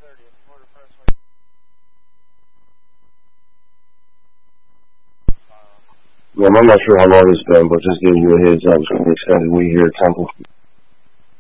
I'm not sure how long it's been, but just giving you a heads up. It's going to be extended. We here at Temple.